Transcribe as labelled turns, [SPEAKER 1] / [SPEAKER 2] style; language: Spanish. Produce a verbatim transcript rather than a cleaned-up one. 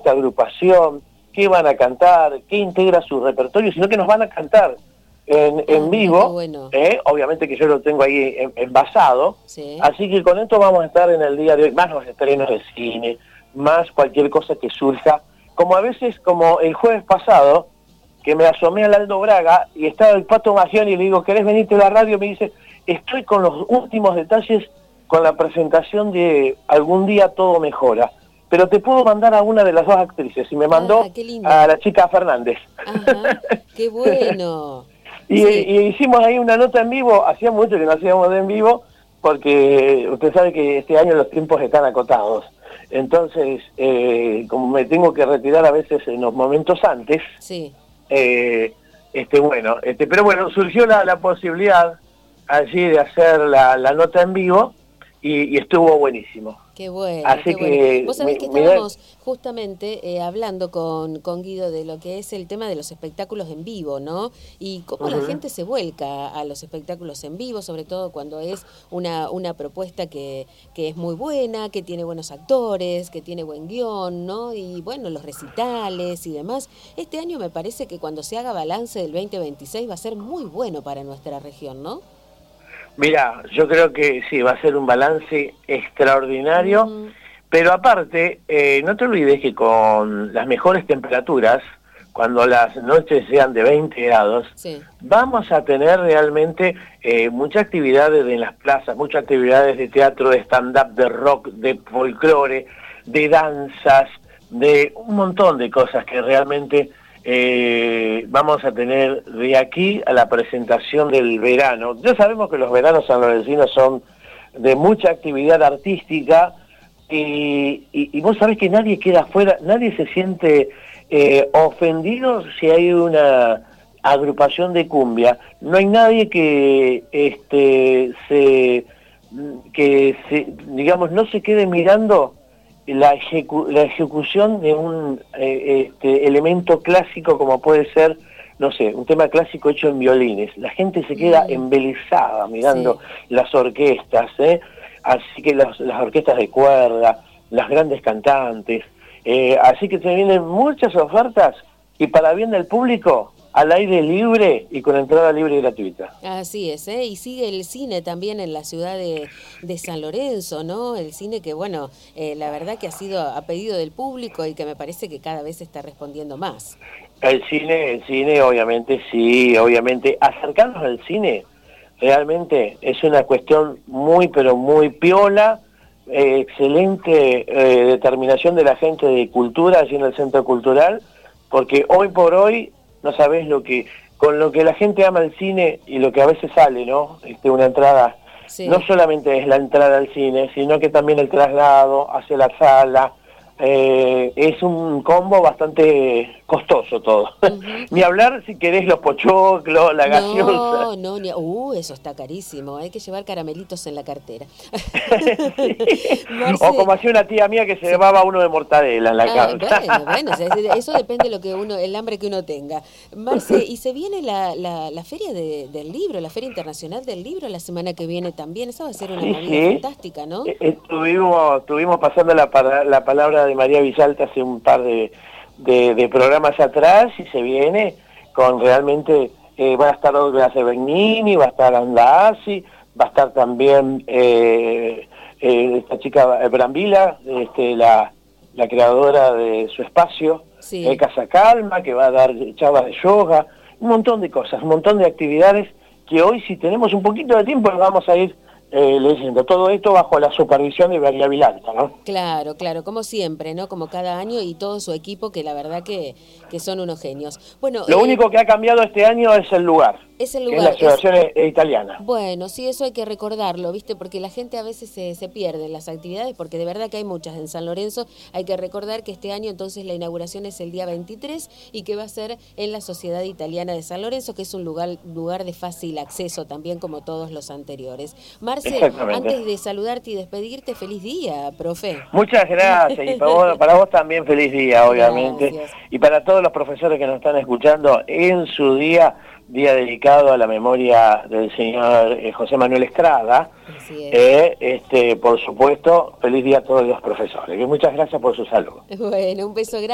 [SPEAKER 1] esta agrupación, qué van a cantar, qué integra su repertorio, sino que nos van a cantar en, en
[SPEAKER 2] ah,
[SPEAKER 1] vivo,
[SPEAKER 2] bueno.
[SPEAKER 1] eh, obviamente que yo lo tengo ahí en, envasado,
[SPEAKER 2] Sí.
[SPEAKER 1] así que con esto vamos a estar en el día de hoy, más los estrenos de cine, más cualquier cosa que surja, como a veces, como el jueves pasado, que me asomé al Aldo Braga y estaba el Pato Magiani y le digo, ¿querés venirte a la radio? Me dice, estoy con los últimos detalles con la presentación de Algún Día Todo Mejora, pero te puedo mandar a una de las dos actrices, y me mandó
[SPEAKER 2] ah, qué lindo.
[SPEAKER 1] a la chica Fernández.
[SPEAKER 2] Ajá, qué bueno.
[SPEAKER 1] y,
[SPEAKER 2] Sí.
[SPEAKER 1] y hicimos ahí una nota en vivo, hacía mucho que no hacíamos de en vivo, porque usted sabe que este año los tiempos están acotados. Entonces, eh, como me tengo que retirar a veces en los momentos antes,
[SPEAKER 2] Sí.
[SPEAKER 1] eh, este bueno, este, pero bueno, surgió la, la posibilidad allí de hacer la, la nota en vivo y, y estuvo buenísimo.
[SPEAKER 2] Qué bueno,
[SPEAKER 1] Así
[SPEAKER 2] qué
[SPEAKER 1] que,
[SPEAKER 2] bueno. Vos sabés que
[SPEAKER 1] mi, mirá,
[SPEAKER 2] estábamos justamente eh, hablando con, con Guido de lo que es el tema de los espectáculos en vivo, ¿no? Y cómo la
[SPEAKER 1] uh-huh.
[SPEAKER 2] gente se vuelca a los espectáculos en vivo, sobre todo cuando es una, una propuesta que, que es muy buena, que tiene buenos actores, que tiene buen guión, ¿no? Y bueno, los recitales y demás. Este año me parece que cuando se haga balance del veinte veintiséis va a ser muy bueno para nuestra región, ¿no?
[SPEAKER 1] Mira, yo creo que sí, va a ser un balance extraordinario, uh-huh. Pero aparte, eh, no te olvides que con las mejores temperaturas, cuando las noches sean de veinte grados, sí. Vamos a tener realmente eh, muchas actividades en las plazas, muchas actividades de teatro, de stand-up, de rock, de folclore, de danzas, de un montón de cosas que realmente... Eh, vamos a tener de aquí a la presentación del verano. Ya sabemos que los veranos sanlorencinos son de mucha actividad artística y, y, y vos sabés que nadie queda afuera, nadie se siente eh, ofendido si hay una agrupación de cumbia. No hay nadie que este se que se, digamos, no se quede mirando La, ejecu la ejecución de un eh, este, elemento clásico como puede ser, no sé, un tema clásico hecho en violines. La gente se queda mm. embelesada mirando sí. las orquestas, ¿eh? Así que las, las orquestas de cuerda, las grandes cantantes. Eh, así que se vienen muchas ofertas y para bien del público, al aire libre y con entrada libre y gratuita.
[SPEAKER 2] Así es, ¿eh? Y sigue el cine también en la ciudad de, de San Lorenzo, ¿no? El cine que, bueno, eh, la verdad que ha sido a pedido del público y que me parece que cada vez está respondiendo más.
[SPEAKER 1] El cine, el cine, obviamente, sí, obviamente. Acercarnos al cine realmente es una cuestión muy, pero muy piola, eh, excelente eh, determinación de la gente de cultura allí en el Centro Cultural, porque hoy por hoy no sabés lo que, con lo que la gente ama el cine y lo que a veces sale, ¿no? Este, una entrada, sí. No solamente es la entrada al cine, sino que también el traslado hacia la sala, eh, es un combo bastante costoso todo. Uh-huh. Ni hablar si querés los pochoclos, la gaseosa.
[SPEAKER 2] No, no, ni, uh, eso está carísimo, hay que llevar caramelitos en la cartera.
[SPEAKER 1] Sí. O como hacía una tía mía que se sí. llevaba uno de mortadela en la
[SPEAKER 2] ah,
[SPEAKER 1] cabeza.
[SPEAKER 2] Bueno, bueno, eso depende de lo que uno, el hambre que uno tenga. Marce, y se viene la, la, la feria de, del libro, la Feria Internacional del Libro la semana que viene también, esa va a ser una sí, movida sí. fantástica, ¿no?
[SPEAKER 1] Estuvimos, estuvimos pasando la, la palabra de María Villalta hace un par de, de, de programas atrás y se viene con realmente, eh, va a estar Olga Severgnini, va a estar Andasi, va a estar también eh, eh, esta chica Brambila, este, la, la creadora de Su Espacio, sí. eh, Casa Calma, que va a dar charlas de yoga, un montón de cosas, un montón de actividades que hoy si tenemos un poquito de tiempo vamos a ir Eh, leyendo todo esto bajo la supervisión de María Villalta, ¿no?
[SPEAKER 2] Claro, claro, como siempre, ¿no? Como cada año y todo su equipo que la verdad que, que son unos genios. Bueno,
[SPEAKER 1] lo
[SPEAKER 2] eh,
[SPEAKER 1] único que ha cambiado este año es el lugar.
[SPEAKER 2] Es el lugar.
[SPEAKER 1] Que es la Asociación es... Italiana.
[SPEAKER 2] Bueno, sí, eso hay que recordarlo, ¿viste? Porque la gente a veces se, se pierde en las actividades, porque de verdad que hay muchas en San Lorenzo. Hay que recordar que este año entonces la inauguración es el día veintitrés y que va a ser en la Sociedad Italiana de San Lorenzo, que es un lugar, lugar de fácil acceso también como todos los anteriores. Marce, antes de saludarte y despedirte, feliz día, profe.
[SPEAKER 1] Muchas gracias, y para vos, para vos también feliz día, obviamente. Gracias. Y para todos los profesores que nos están escuchando, en su día, día dedicado a la memoria del señor eh, José Manuel Estrada, eh, este, por supuesto, feliz día a todos los profesores. Y muchas gracias por su salud.
[SPEAKER 2] Bueno, un beso grande.